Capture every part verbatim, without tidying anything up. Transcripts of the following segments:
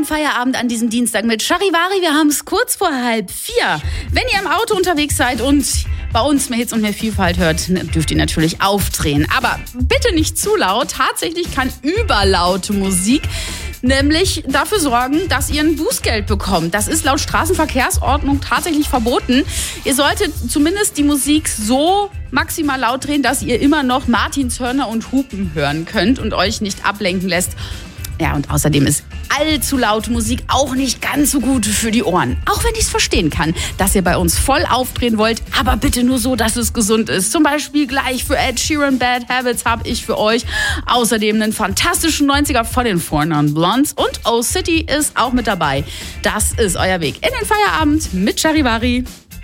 Feierabend an diesem Dienstag mit Charivari. Wir haben es kurz vor halb vier. Wenn ihr im Auto unterwegs seid und bei uns mehr Hits und mehr Vielfalt hört, dürft ihr natürlich aufdrehen. Aber bitte nicht zu laut. Tatsächlich kann überlaute Musik nämlich dafür sorgen, dass ihr ein Bußgeld bekommt. Das ist laut Straßenverkehrsordnung tatsächlich verboten. Ihr solltet zumindest die Musik so maximal laut drehen, dass ihr immer noch Martinshörner und Hupen hören könnt und euch nicht ablenken lässt. Ja, und außerdem ist allzu laute Musik auch nicht ganz so gut für die Ohren. Auch wenn ich es verstehen kann, dass ihr bei uns voll aufdrehen wollt, aber bitte nur so, dass es gesund ist. Zum Beispiel gleich für Ed Sheeran Bad Habits habe ich für euch außerdem einen fantastischen neunziger von den Four Non Blondes und O-City ist auch mit dabei. Das ist euer Weg in den Feierabend mit Charivari.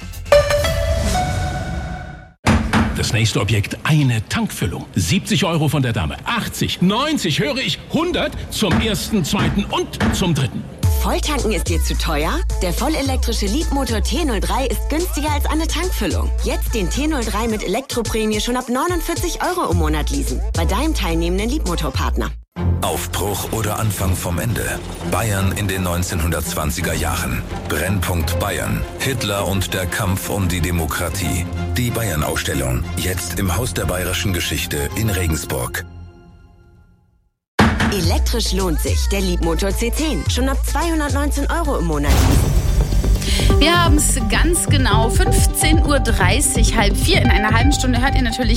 Das nächste Objekt, eine Tankfüllung. siebzig Euro von der Dame, achtzig, neunzig, höre ich, hundert zum ersten, zweiten und zum dritten. Volltanken ist dir zu teuer? Der vollelektrische Leapmotor T null drei ist günstiger als eine Tankfüllung. Jetzt den T null drei mit Elektroprämie schon ab neunundvierzig Euro im Monat leasen. Bei deinem teilnehmenden Leapmotor-Partner. Aufbruch oder Anfang vom Ende. Bayern in den neunzehnhundertzwanziger Jahren. Brennpunkt Bayern. Hitler und der Kampf um die Demokratie. Die Bayern-Ausstellung. Jetzt im Haus der Bayerischen Geschichte in Regensburg. Elektrisch lohnt sich. Der Leapmotor C zehn. Schon ab zweihundertneunzehn Euro im Monat. Wir haben es ganz genau fünfzehn Uhr dreißig, halb vier. In einer halben Stunde hört ihr natürlich